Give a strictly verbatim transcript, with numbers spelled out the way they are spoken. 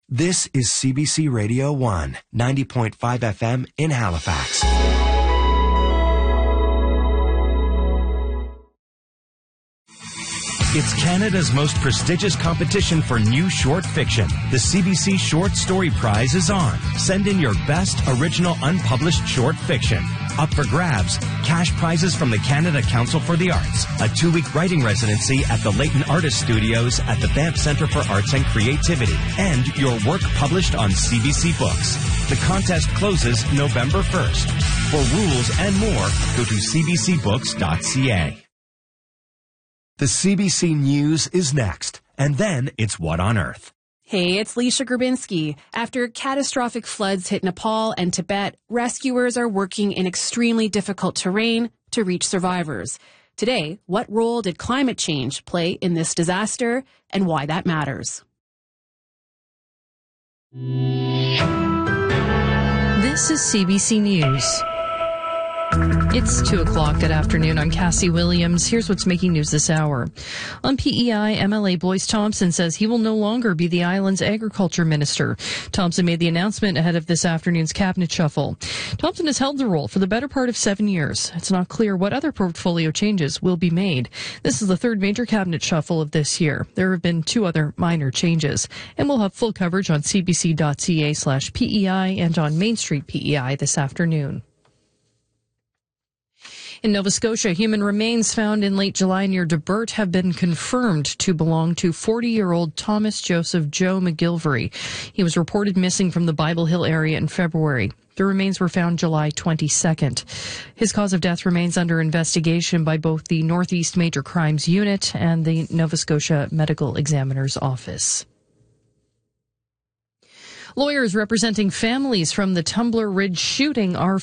This is C B C Radio one, ninety point five F M in Halifax. It's Canada's most prestigious competition for new short fiction. The C B C Short Story Prize is on. Send in your best original unpublished short fiction. Up for grabs, cash prizes from the Canada Council for the Arts, a two-week writing residency at the Leighton Artist Studios at the Banff Centre for Arts and Creativity, and your work published on C B C Books. The contest closes November first. For rules and more, go to c b c books dot c a. The C B C News is next, and then it's What on Earth? Hey, it's Leisha Grabinski. After catastrophic floods hit Nepal and Tibet, rescuers are working in extremely difficult terrain to reach survivors. Today, what role did climate change play in this disaster and why that matters? This is C B C News. It's two o'clock. Good afternoon. I'm Cassie Williams. Here's what's making news this hour. On P E I, M L A Boyce Thompson says he will no longer be the island's agriculture minister. Thompson made the announcement ahead of this afternoon's cabinet shuffle. Thompson has held the role for the better part of seven years. It's not clear what other portfolio changes will be made. This is the third major cabinet shuffle of this year. There have been two other minor changes. And we'll have full coverage on cbc.ca slash PEI and on Main Street P E I this afternoon. In Nova Scotia, human remains found in late July near Debert have been confirmed to belong to forty-year-old Thomas Joseph Joe McGilvery. He was reported missing from the Bible Hill area in February. The remains were found July twenty-second. His cause of death remains under investigation by both the Northeast Major Crimes Unit and the Nova Scotia Medical Examiner's Office. Lawyers representing families from the Tumbler Ridge shooting are